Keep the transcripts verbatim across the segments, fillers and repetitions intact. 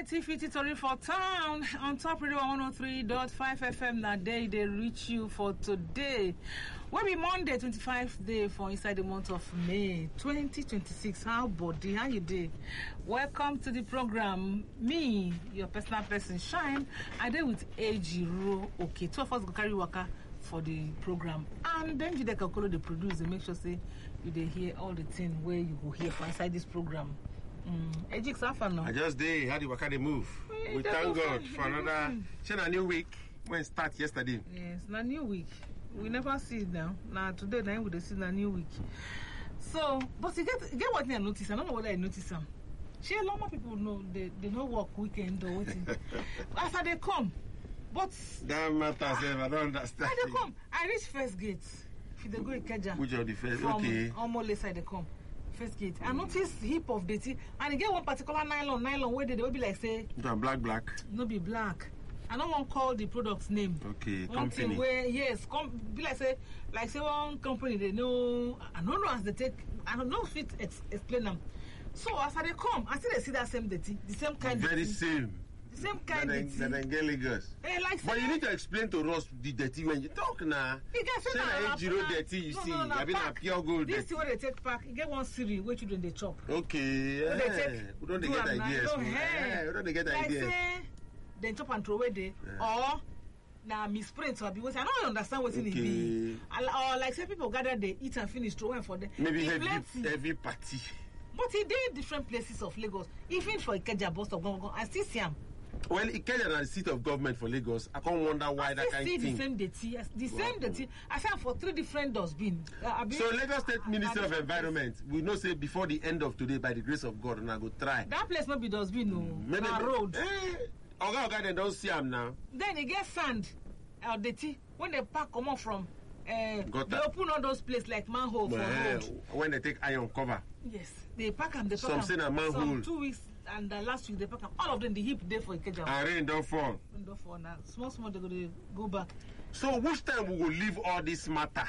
Variety Fifty Story for Town on Top Radio one oh three point five F M. That day they reach you for today. Will be Monday, twenty-fifth day for inside the month of May twenty twenty-six. How body? How you day? Welcome to the program. Me, your personal person, Shine. I did with A G Ro. Okay, two of us go carry waka for the program, and then you can call the producer. Make sure say you they hear all the things where you go hear for inside this program. Mm. Ejik Safa now. I just did. How the waka they move? Yeah, we thank God for another. It's a new week. When start yesterday. Yes, na new week. We never see it now. Now today, now we see na new week. So, but you get you get what I notice. I don't know whether I notice them. She a lot of people know they they don't work weekend or waiting. After they come, but that matters. I don't understand. After they come, I reach first gate. If they go Ikeja, which of the first? From Okay. almost side they come. First gate. I notice heap of dirty, and you get one particular nylon, nylon where they, they will be like say, black, black. No be black. I don't want to call the product's name. Okay, one company. Thing where yes, com- be like say, like say one company they know. I don't know as they take. I don't know if it ex- explain them. So as they come, I see they see that same dirty, the same kind. Very dirty, same. The same kind That dirty. that get Lagos. Hey, like But say, you need to explain to us the dirty when you talk now. You get say Say na- na na- zero na- dirty you no, see. no, no, I mean pack. a pure gold. This dirty. is where they take pack. You get one cereal where children they chop. Okay. So they Yeah. take. We don't do get am now, ideas. you know, man. hey. Yeah, we don't get Like ideas. say, then chop and throw away there, or na misprint or be what I don't understand what it Okay. be. Or like say people gather they eat and finish throw away for them. Maybe E heavy, plenty. heavy party. But he did different places of Lagos. Even for Ikeja bus stop, I still see him. Well, Ikeja is the seat of government for Lagos. I can't wonder why I that still kind see of the thing. same dirty, the same Wow. dirty. I said for three different dustbins. Uh, So Lagos State Ministry of Environment, we know say before the end of today, by the grace of God, and I go try. that place not be dustbin, no. Maybe Na road. Eh, Oga Oga, they don't see him now. Then you get sand or dirty when they pack come out from. Uh, Gutter. they open all those places like manhole for Eh, road. when they take iron cover. Yes, they pack them. They pack Some am. say na manhole. Some two weeks and the last week they pack them. All of them the heap there for Ikeja. And rain don't fall. Window for now. Small small they go they go back. So which time we will leave all this matter?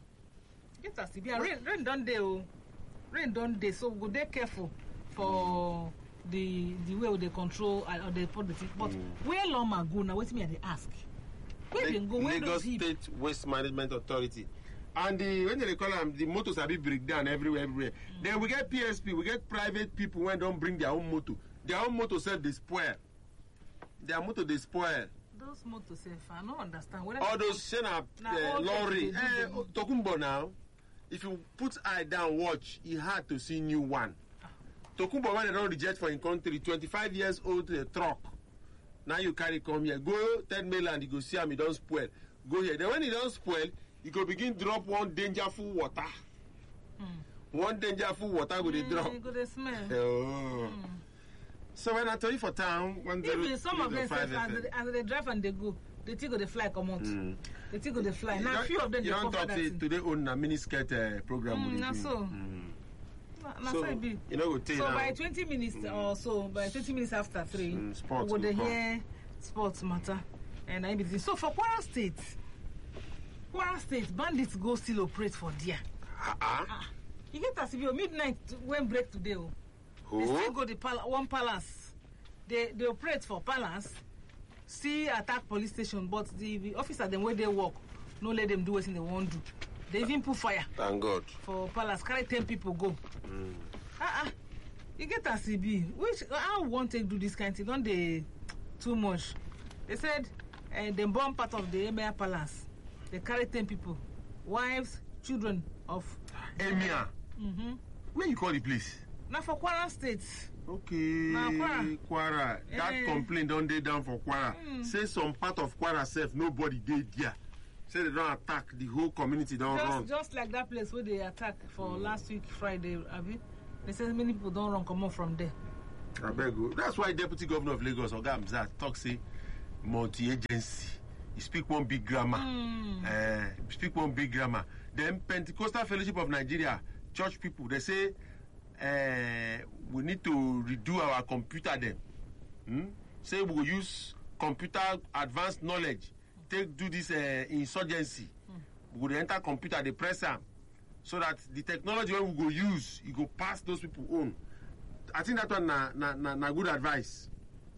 Get us be rain rain don't dey oh. Rain don't dey so we go dey careful for the the way they control uh, or they put the thing. But where Loma go now? Wait me they ask. Where La- they go? Where Lagos those heap? State Waste Management Authority. And the, when they call them, the motors are be breakdown everywhere, everywhere. Mm. Then we get P S P, we get private people when don't bring their own motor. Their own motor self they spoil. Their motor they spoil. Those motor safe. I don't understand. Whether All they those Shena Now, uh, all lorry. they do, Eh, they do. Tokumbo now, if you put eye down, watch, it's hard to see new one. Tokumbo when they don't reject for in country, twenty-five years old uh, truck. Now you carry come here. Go Third Mainland, you go see him, he don't spoil. Go here. Then when he don't spoil, you go begin drop one dangerful water. Mm. One dangerful water go dey Mm, drop. you go dey smell. Oh. Mm. So when I tell you for town, one zero Even some of them three say zero five as F M. they, as they drive and they go, they think go they fly come out. Mm. They think go they fly. You Now a don't- few of them you they don't cover talk that say thing. today own a miniskirt uh, program. Mm, we dey na do. so. Mm. Na, na So, so it be. you know, go take So now. by twenty minutes or so, by twenty minutes after three, Mm, sports we go will dey come. hear sports matter and everything. So for Kwara State, Kwara State bandits go still operate for there. Ah, ah. Ah, you get as if your midnight when break today. Oh. They still Oh. go the pal- one palace. They they operate for palace. See attack police station, but the, the officer them where they work, no let them do what they want do. They even put fire Thank God. for palace. Carry ten people go. Mm. Ah ah, you get a C B. Which I want to do this kind of thing. Don't they too much? They said uh, they bomb part of the Emir Palace. They carry ten people, wives, children of. Emir. Mm-hmm. Where you call the place? Now for Kwara State. Okay. Na Kwara. Kwara. That Eh. complaint don't dey down for Kwara. Mm. Say some part of Kwara self, nobody dey there. Say they don't attack, the whole community don't run. Just, just like that place where they attack for mm. last week Friday, Abi. They say many people don't run come out from there. I beg you. That's why Deputy Governor of Lagos, Oga Hamzat, talk say multi-agency. You speak one big grammar. Mm. Uh, speak one big grammar. Then Pentecostal Fellowship of Nigeria, church people, they say uh, we need to redo our computer then. Hmm? Say we will use computer advanced knowledge, take do this uh, insurgency. Mm. We will enter computer, they press them, so that the technology when we go use, it go pass those people own. I think that one na na na, na good advice.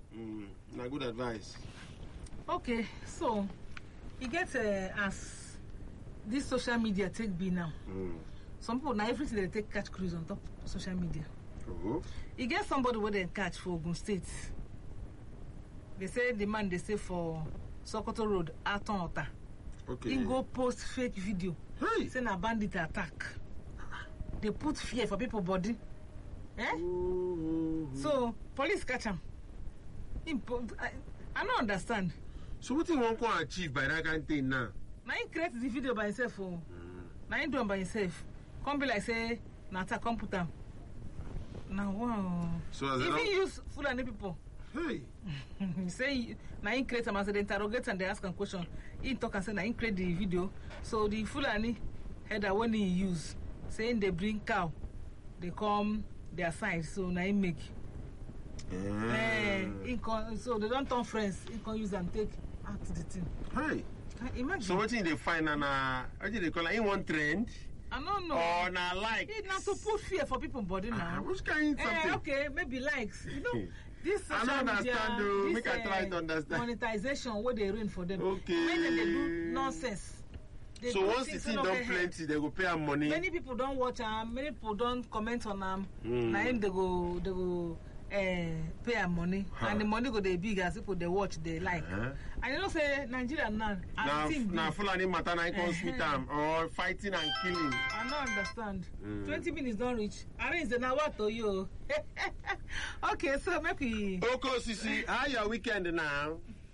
Mm, na good advice. Okay, so you get uh, as this social media take be now. Mm. Some people now everything they take catch cruise on top social media. Oh. You get somebody where they catch for Ogun State. They say the man they say for Sokoto Road, Aton Ota. Okay. He go post fake video. Hey. Say na bandit attack. They put fear for people body. Eh? Ooh. So police catch him. Impo- I, I don't understand. So what do you want to achieve by that kind of thing now? Now he create the video by himself. Oh. Mm. Now he do it by himself. Come be like say na attack come put him. Now wow. So if he use Fulani people. Hey. He say now he create them as they interrogate and they ask him question. He talk and say now he create the video. So the Fulani header when he use saying they bring cow, they come their side. So now he make. Mm. Eh, con- so they don't turn friends. He can use and take out the thing. Hey. Imagine. So what thing they find and uh, what do they call it? In one trend? I don't know. Or na like? It's not to put fear for people body now. Ah, which kind of something? Eh, okay, maybe likes. You know, this I social don't media, understand though. this, Make I try to uh, understand. monetization, what they ruin for them. Okay. When they do nonsense. They So do once the things thing wey no done get head. plenty, they go pay them money. Many people don't watch them. Many people don't comment on them. Mm. Now him they go, they go. Uh, pay am money huh. And the money go dey big as people they watch they like uh-huh. And you know say Nigeria now now now Fulani matter na come sweet am or fighting and killing. I don't understand. mm. twenty minutes don't reach. I mean, now what to you? Okay, so make we. Oko Sisi, how your weekend now?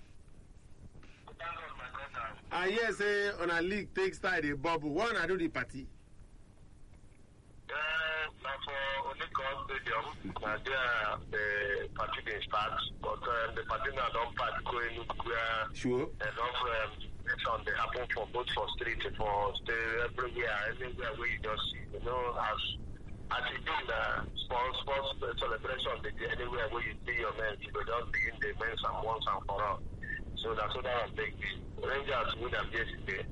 I hear say on a league takes time the bubble. When I do the party? Uh, for Onikon Stadium, uh, there the party they start, but um, the party now don't part going where sure. And also um, it's on the happen for both for street for stay everywhere, anywhere where you just see, you know, as as you do the sports sports celebration, anywhere where you see your men, you will just begin the men's and once and for all. So that's what I was thinking. Rangers win them yesterday.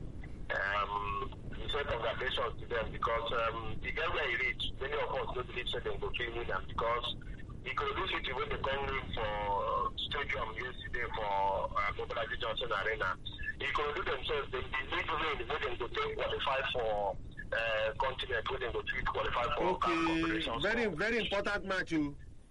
Um, we say congratulations to them because um, the game where he reached, many of us don't believe so they will kill them because the Ikorodu City when they come in for stadium yesterday for uh, Mobolaji Johnson Arena, Ikorodu themselves they believe in where they go take qualify for uh, continent, where they go to qualify for okay. Very very important match, you.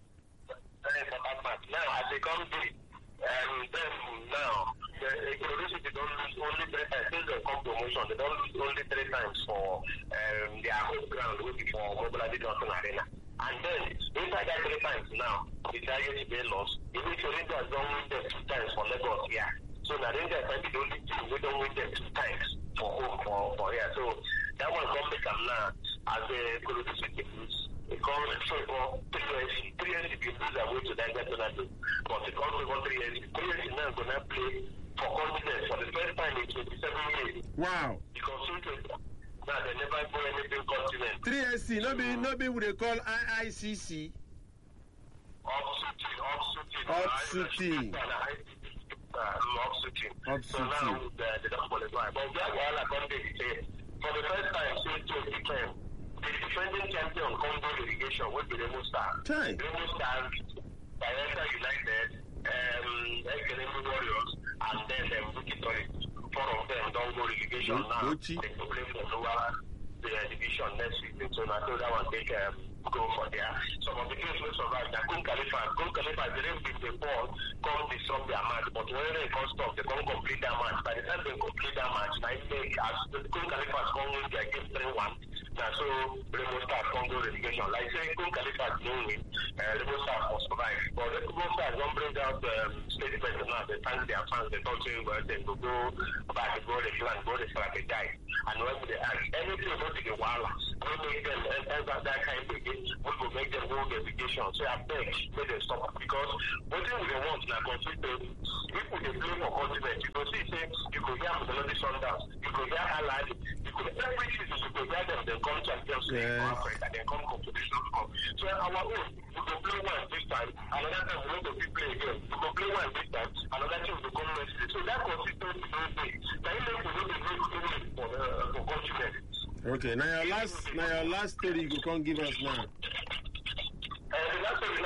Very important match. Now as they come in, um, then now. The Ikorodu City don't lose only three times since they come promotion. They don't lose only three times for um, their home ground, which is for Mobolaji Johnson Arena. And then inside that three times now, it's a yesterday loss. Even if Rangers don't win them two times for Lagos here, so the Rangers can be the only team we don't win them two times for home for for here. So that one come make them now as the Ikorodu City lose. It comes for three years. Three years if you lose away to Niger Tornado, but it comes for three years. Three years now gonna play for continent for the first time in twenty-seven years. Wow. Because now they never go anything continent. three S C, no be no be what they call I I C C. Off-shooting, off-shooting. Off-shooting. Off-shooting. Off-shooting. So now they, they don't qualify. But we have all Conde say for the first time since twenty ten, the defending champion Congo Irrigation will be Remo Star. Time. Remo Star, Bayelsa United, um, Ekenemi Warriors, and then um, Wikitory. Four of them don't go relegation Go- now. Gochi. They will play for lower the uh, division next season. So now so that one take um, go for there. Some of the teams will survive. Now Kun Khalifa, Kun Khalifa didn't beat the ball, come disrupt their match. But when they come stop, they come complete their match. By the time they complete their match, now it make as the Kun Khalifa is going win their game three one. Now so Remo Stars come go relegation. Like say Kun Khalifa is no win, uh, Remo Stars will survive. But the Remo Stars don't bring out um, statement now. They thank their fans. They talk to him, but they go go back, go the plan, go the strategize. And when they ask anything about the Wala, we make them enter that kind of game, we will make them go the relegation. So I beg, make them stop because what they want now consistent. If we play for continent, you can see, say, you could hear Melody Sundowns, you could hear Allied, you could every season you could hear them, they come Champions League Yes. for Africa, they come competition for. So our own, we could play one this time, another time we want to play again. We could play one this time, another time we come next season. So that consistency don't take. Now you know we don't make for the uh, for continent. Okay, now your last now your last story you can give us now. And the last thing now is that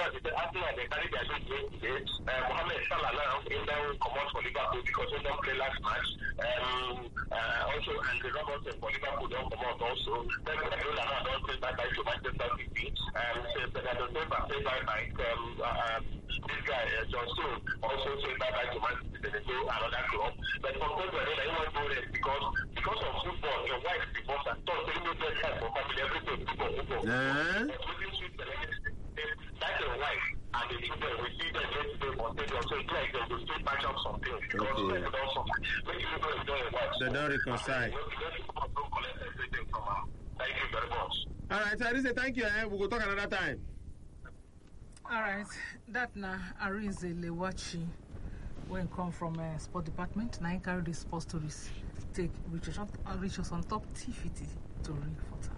Arsenal, they carry their good game today. Uh, Mohamed Salah now in down come out for Liverpool because he don't play last match. Um, uh, also, Andy Robertson for Liverpool don't come out also. Then Guardiola now don't say bye-bye to Manchester City. Um, so Bernardo Silva say bye-bye. Um, uh, this guy, uh, John Stones, also say bye-bye to Manchester City. They go another club. But for Guardiola, he won't do it because, because of football, your wife is the boss and thought they don't get time for family, everything, football, football. Uh-huh. But within Switzerland, that's your wife. And the children will see them yesterday on stadium. So it's like they will still patch up some things. Because Okay. people don't suffer. Make you know enjoy your wife. They don't reconcile. Don't collect everything from her. Thank you very much. All right, so I say thank you. Eh? We will talk another time. All right, that na Arinze Lewachi when come from uh, sport department. Now I carry the sports stories. Take reach us, on- reach us on top T V T to read for time.